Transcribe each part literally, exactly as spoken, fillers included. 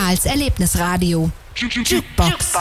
Karls Erlebnisradio. Jukebox.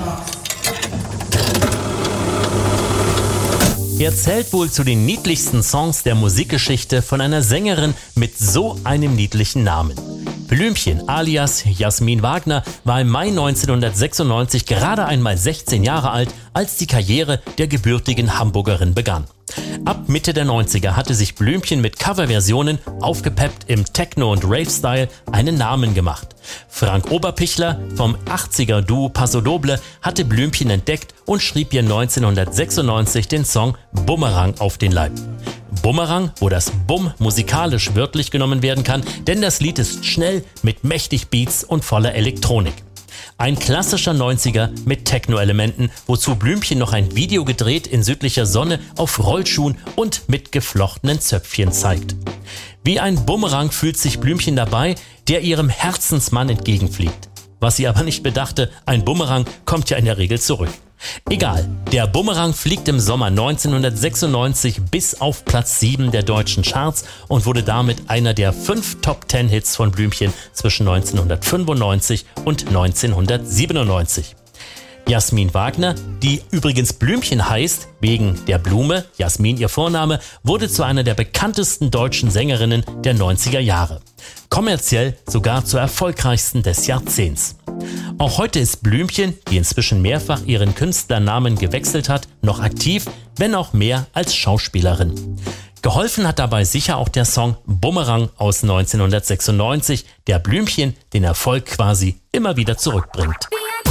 Er zählt wohl zu den niedlichsten Songs der Musikgeschichte von einer Sängerin mit so einem niedlichen Namen. Blümchen alias Jasmin Wagner war im Mai neunzehnhundertsechsundneunzig gerade einmal sechzehn Jahre alt, als die Karriere der gebürtigen Hamburgerin begann. Ab Mitte der neunziger hatte sich Blümchen mit Coverversionen, aufgepeppt im Techno- und Rave-Style, einen Namen gemacht. Frank Oberpichler vom achtziger-Duo Paso Doble hatte Blümchen entdeckt und schrieb ihr neunzehnhundertsechsundneunzig den Song Bumerang auf den Leib. Bumerang, wo das Bum musikalisch wörtlich genommen werden kann, denn das Lied ist schnell mit mächtig Beats und voller Elektronik. Ein klassischer neunziger mit Techno-Elementen, wozu Blümchen noch ein Video gedreht in südlicher Sonne auf Rollschuhen und mit geflochtenen Zöpfchen zeigt. Wie ein Bumerang fühlt sich Blümchen dabei, der ihrem Herzensmann entgegenfliegt. Was sie aber nicht bedachte, ein Bumerang kommt ja in der Regel zurück. Egal, der Bumerang fliegt im Sommer neunzehnhundertsechsundneunzig bis auf Platz sieben der deutschen Charts und wurde damit einer der fünf Top-Ten-Hits von Blümchen zwischen neunzehnhundertfünfundneunzig und neunzehnhundertsiebenundneunzig. Jasmin Wagner, die übrigens Blümchen heißt, wegen der Blume, Jasmin ihr Vorname, wurde zu einer der bekanntesten deutschen Sängerinnen der neunziger Jahre. Kommerziell sogar zur erfolgreichsten des Jahrzehnts. Auch heute ist Blümchen, die inzwischen mehrfach ihren Künstlernamen gewechselt hat, noch aktiv, wenn auch mehr als Schauspielerin. Geholfen hat dabei sicher auch der Song Bumerang aus neunzehnhundertsechsundneunzig, der Blümchen den Erfolg quasi immer wieder zurückbringt.